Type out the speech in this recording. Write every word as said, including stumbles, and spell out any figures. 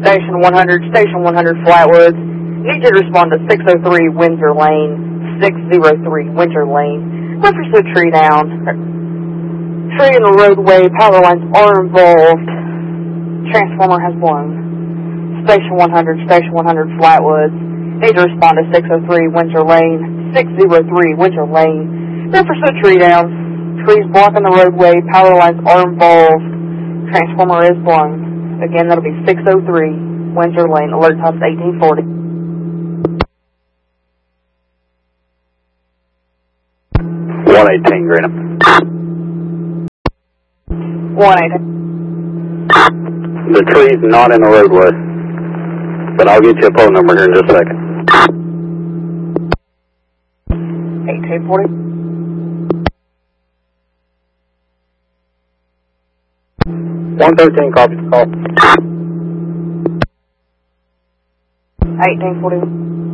Station one hundred, Station one hundred Flatwoods. Need you to respond to six oh three Windsor Lane, six oh three Windsor Lane. Look for the tree down. Tree in the roadway, power lines are involved. Transformer has blown. Station one hundred, Station one hundred Flatwoods. Need to respond to six oh three Windsor Lane, six oh three Windsor Lane. Look for the tree down. Trees blocking the roadway, power lines are involved. Transformer is blown. Again, that'll be six oh three Windsor Lane. Alert time's eighteen forty. one eighteen, Greenham. one eighteen. The tree's not in the roadway, but I'll get you a phone number here in just a second. eighteen forty. one thirteen, copy the call. eighteen forty.